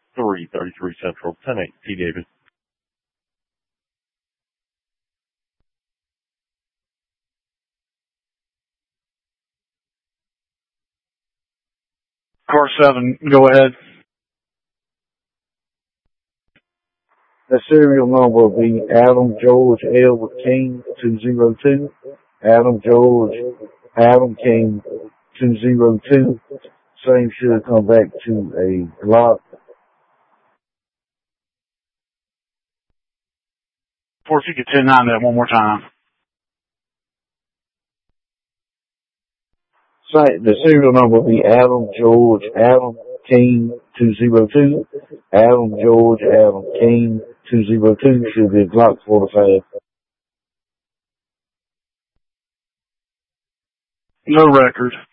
3:33 Central, 10-8, T. David. Car 7, go ahead. The serial number will be Adam George Edward King 202. Adam George Adam King 202. Same should come back to a Glock. 4, if you could 10-9 that one more time. The serial number will be Adam George Adam King 202. Adam George Adam King 202 should be a Glock 45. No record.